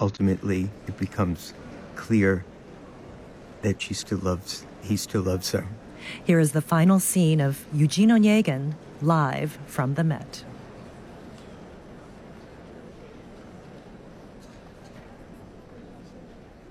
ultimately it becomes clear that he still loves her. Here is the final scene of Eugene Onegin live from the Met.